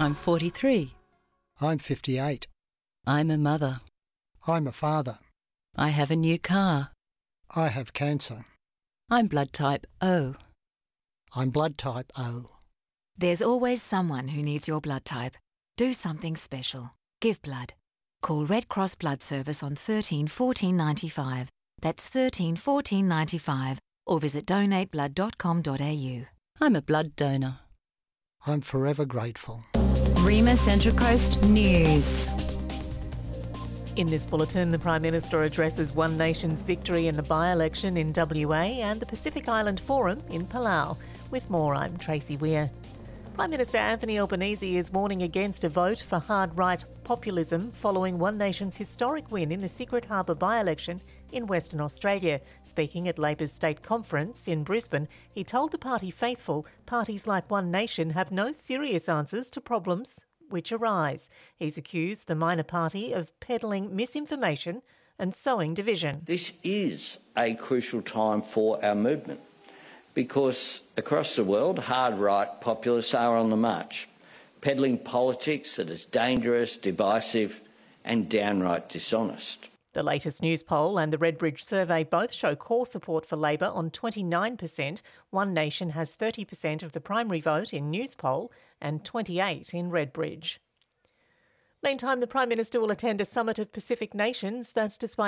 I'm 43. I'm 58. I'm a mother. I'm a father. I have a new car. I have cancer. I'm blood type O. I'm blood type O. There's always someone who needs your blood type. Do something special. Give blood. Call Red Cross Blood Service on 13 14 95. That's 13 14 95. Or visit donateblood.com.au. I'm a blood donor. I'm forever grateful. Rima Central Coast News. In this bulletin, the Prime Minister addresses One Nation's victory in the by-election in WA and the Pacific Island Forum in Palau. With more, I'm Tracy Weir. Prime Minister Anthony Albanese is warning against a vote for hard-right populism following One Nation's historic win in the Secret Harbour by-election in Western Australia. Speaking at Labor's state conference in Brisbane, he told the party faithful parties like One Nation have no serious answers to problems which arise. He's accused the minor party of peddling misinformation and sowing division. This is a crucial time for our movement because across the world, hard-right populists are on the march, peddling politics that is dangerous, divisive and downright dishonest. The latest news poll and the Redbridge survey both show core support for Labor on 29%. One Nation has 30% of the primary vote in news poll and 28% in Redbridge. Meantime, the Prime Minister will attend a summit of Pacific nations. That's despite